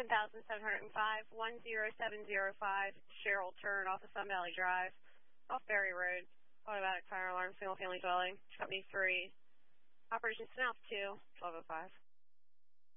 1705, 10705, Cheryl Turn off of Sun Valley Drive, off Berry Road. Automatic fire alarm, single family dwelling, company 3. Operation Snout 2, 1205.